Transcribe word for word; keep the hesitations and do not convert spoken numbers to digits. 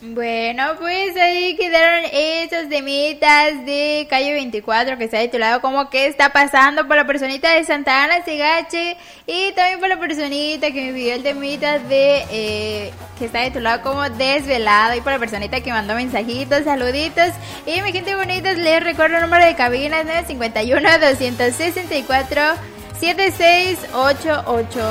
Bueno, pues ahí quedaron esos temitas de Calle veinticuatro que está titulado como ¿qué está pasando? Por la personita de Santa Ana Segache y también por la personita que me pidió el temita de eh, que está titulado como Desvelado y por la personita que mandó mensajitos, saluditos y mi gente bonita les recuerdo el número de cabina nueve cinco uno, dos seis cuatro, siete seis ocho ocho.